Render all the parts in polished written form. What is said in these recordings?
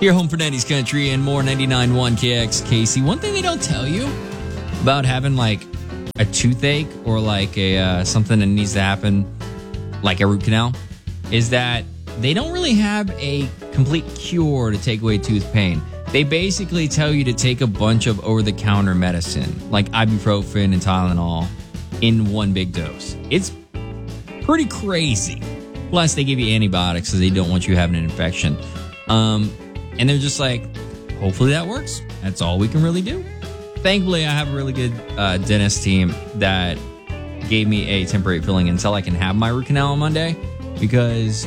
Your home for 90s country and more. 99.1 KXKC. One thing they don't tell you about having like a toothache or like a something that needs to happen, like a root canal, is that they don't really have a complete cure to take away tooth pain. They basically tell you to take a bunch of over-the-counter medicine, like ibuprofen and Tylenol, in one big dose. It's pretty crazy. Plus, they give you antibiotics because they don't want you having an infection. And they're just like, hopefully that works. That's all we can really do. Thankfully, I have a really good dentist team that gave me a temporary filling until I can have my root canal on Monday, because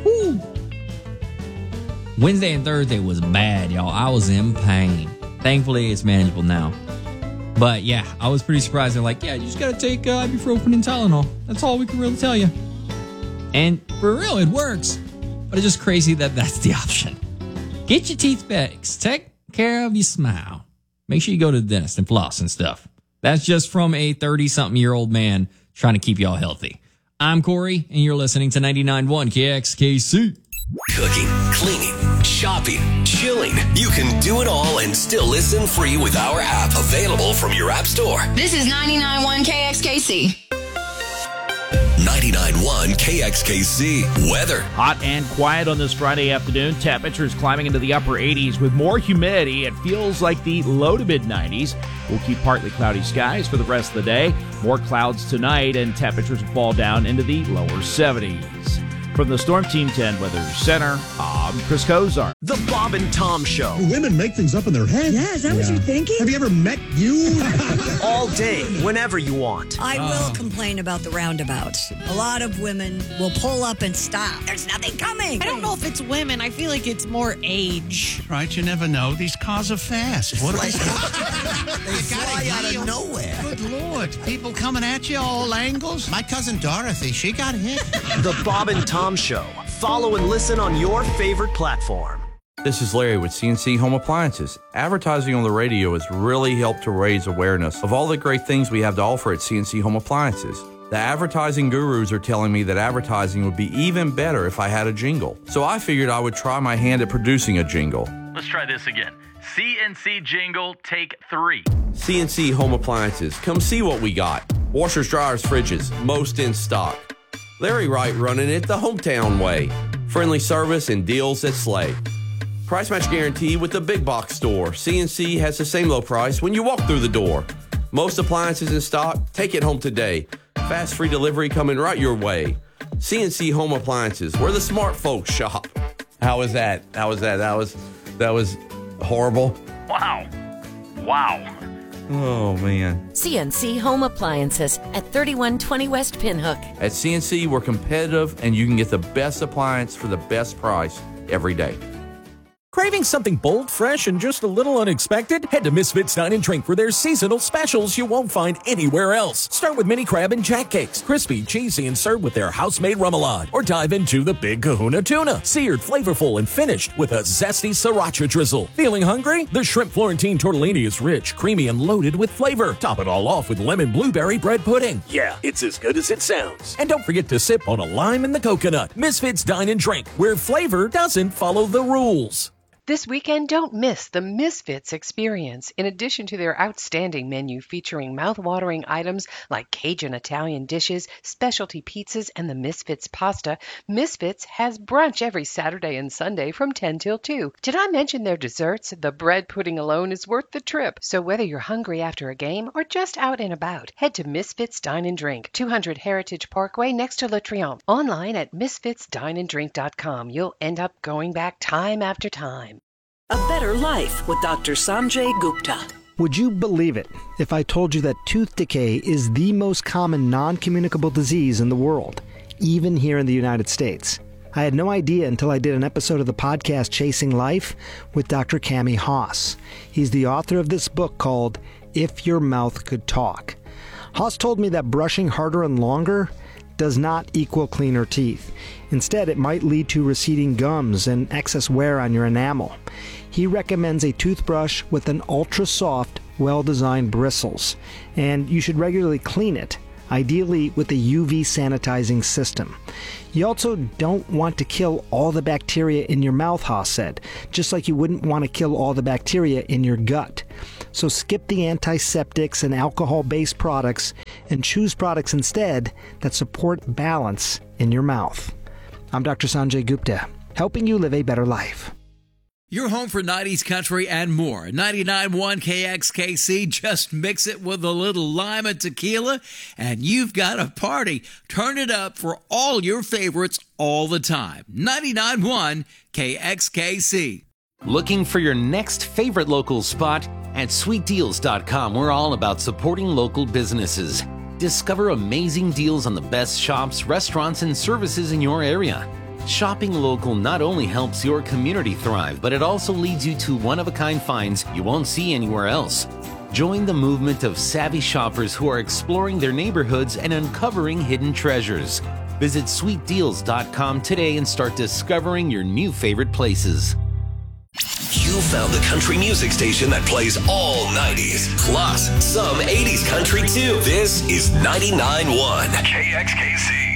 Wednesday and Thursday was bad, y'all. I was in pain. Thankfully, it's manageable now. But yeah, I was pretty surprised. They're like, yeah, you just got to take ibuprofen and Tylenol. That's all we can really tell you. And for real, it works. But it's just crazy that that's the option. Get your teeth fixed. Take care of your smile. Make sure you go to the dentist and floss and stuff. That's just from a 30-something-year-old man trying to keep y'all healthy. I'm Corey, and you're listening to 99.1 KXKC. Cooking, cleaning, shopping, chilling. You can do it all and still listen free with our app, available from your app store. This is 99.1 KXKC. 99.1 KXKC weather. Hot and quiet on this Friday afternoon. Temperatures climbing into the upper 80s with more humidity. It feels like the low to mid 90s. We'll keep partly cloudy skies for the rest of the day. More clouds tonight, and temperatures will fall down into the lower 70s. From the Storm Team 10 Weather Center, I'm Chris Kozar. The Bob and Tom Show. Do women make things up in their head? Yeah, is that what you're thinking? Have you ever met you? All day, whenever you want. I will complain about the roundabouts. A lot of women will pull up and stop. There's nothing coming. I don't know if it's women. I feel like it's more age. Right, you never know. These cars are fast. What are they? They fly out of nowhere. Good Lord. People coming at you all angles. My cousin Dorothy, she got hit. The Bob and Tom Show. Follow and listen on your favorite platform. This is Larry with CNC Home Appliances. Advertising on the radio has really helped to raise awareness of all the great things we have to offer at CNC Home Appliances. The advertising gurus are telling me that advertising would be even better if I had a jingle. So I figured I would try my hand at producing a jingle. Let's try this again. CNC jingle, take 3. CNC Home Appliances. Come see what we got. Washers, dryers, fridges, most in stock. Larry Wright running it the hometown way. Friendly service and deals that slay. Price match guarantee with the big box store. CNC has the same low price when you walk through the door. Most appliances in stock. Take it home today. Fast free delivery coming right your way. CNC Home Appliances, where the smart folks shop. How was that? That was horrible. Wow. Oh, man. CNC Home Appliances at 3120 West Pinhook. At CNC, we're competitive, and you can get the best appliance for the best price every day. Craving something bold, fresh, and just a little unexpected? Head to Misfits Dine & Drink for their seasonal specials you won't find anywhere else. Start with mini crab and jack cakes, crispy, cheesy, and served with their house-made remoulade. Or dive into the Big Kahuna Tuna, seared, flavorful, and finished with a zesty sriracha drizzle. Feeling hungry? The Shrimp Florentine Tortellini is rich, creamy, and loaded with flavor. Top it all off with lemon blueberry bread pudding. Yeah, it's as good as it sounds. And don't forget to sip on a lime in the coconut. Misfits Dine & Drink, where flavor doesn't follow the rules. This weekend, don't miss the Misfits experience. In addition to their outstanding menu featuring mouth-watering items like Cajun Italian dishes, specialty pizzas, and the Misfits pasta, Misfits has brunch every Saturday and Sunday from 10 till 2. Did I mention their desserts? The bread pudding alone is worth the trip. So whether you're hungry after a game or just out and about, head to Misfits Dine & Drink, 200 Heritage Parkway next to Le Triomphe. Online at misfitsdineanddrink.com. You'll end up going back time after time. A Better Life with Dr. Sanjay Gupta. Would you believe it if I told you that tooth decay is the most common non-communicable disease in the world, even here in the United States? I had no idea until I did an episode of the podcast Chasing Life with Dr. Cami Haas. He's the author of this book called If Your Mouth Could Talk. Haas told me that brushing harder and longer does not equal cleaner teeth. Instead, it might lead to receding gums and excess wear on your enamel. He recommends a toothbrush with an ultra-soft, well-designed bristles, and you should regularly clean it. ideally with a UV sanitizing system. You also don't want to kill all the bacteria in your mouth, Haas said, just like you wouldn't want to kill all the bacteria in your gut. So skip the antiseptics and alcohol-based products and choose products instead that support balance in your mouth. I'm Dr. Sanjay Gupta, helping you live a better life. You're home for 90s country and more. 99.1 KXKC, just mix it with a little lime and tequila, and you've got a party. Turn it up for all your favorites all the time. 99.1 KXKC. Looking for your next favorite local spot? At SweetDeals.com, we're all about supporting local businesses. Discover amazing deals on the best shops, restaurants, and services in your area. Shopping local not only helps your community thrive, but it also leads you to one-of-a-kind finds you won't see anywhere else. Join the movement of savvy shoppers who are exploring their neighborhoods and uncovering hidden treasures. Visit SweetDeals.com today and start discovering your new favorite places. You found the country music station that plays all 90s, plus some 80s country too. This is 99.1 KXKC.